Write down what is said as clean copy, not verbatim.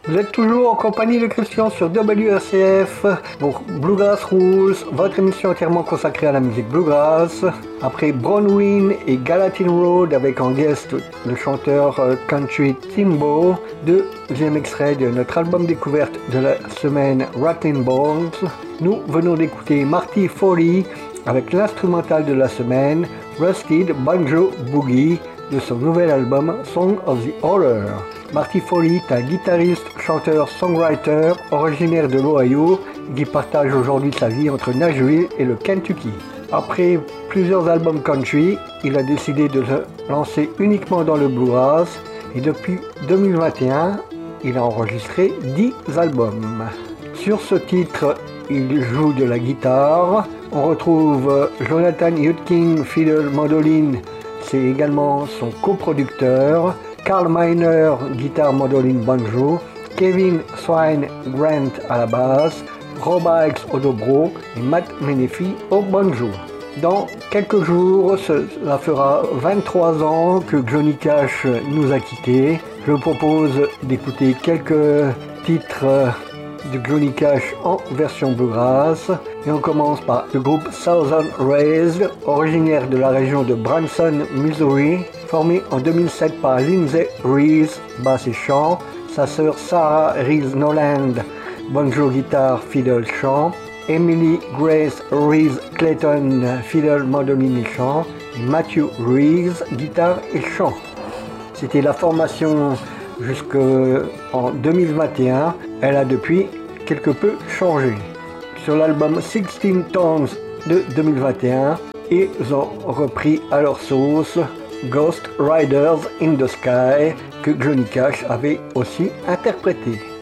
Vous êtes toujours en compagnie de Christian sur WRCF pour Bluegrass Rules, votre émission entièrement consacrée à la musique bluegrass. Après Bronwyn et Gallatin Road avec en guest le chanteur country Timbo, deuxième extrait de notre album découverte de la semaine Rattlin' Bones. Nous venons d'écouter Marty Foley avec l'instrumental de la semaine Rusted Banjo Boogie de son nouvel album Song of the Horror. Marty Foley est un guitariste, chanteur, songwriter originaire de l'Ohio qui partage aujourd'hui sa vie entre Nashville et le Kentucky. Après plusieurs albums country, il a décidé de se lancer uniquement dans le bluegrass et depuis 2021, il a enregistré 10 albums. Sur ce titre, il joue de la guitare. On retrouve Jonathan Yudkin, fiddle, mandoline, c'est également son coproducteur. Carl Miner, guitare, mandoline, banjo, Kevin Swine Grant à la basse, Rob Hikes au dobro et Matt Menefee au banjo. Dans quelques jours, cela fera 23 ans que Johnny Cash nous a quittés. Je vous propose d'écouter quelques titres de Johnny Cash en version bluegrass. Et on commence par le groupe Southern Raised, originaire de la région de Branson, Missouri, formé en 2007 par Lindsay Reese, basse et chant, sa sœur Sarah Reese Noland, banjo, guitare, fiddle, chant, Emily Grace Reese Clayton, fiddle, mandoline et chant, et Matthew Reese, guitare et chant. C'était la formation jusqu'en 2021. Elle a depuis quelque peu changé. Sur l'album 16 Tones de 2021, ils ont repris à leur sauce Ghost Riders in the Sky que Johnny Cash avait aussi interprété.